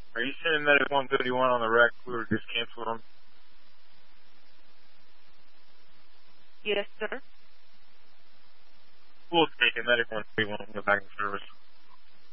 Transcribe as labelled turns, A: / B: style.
A: Are you sending Medic 151 on the wreck? We were just canceled them.
B: Yes, sir.
A: We'll take it. Medic 151 go back in service.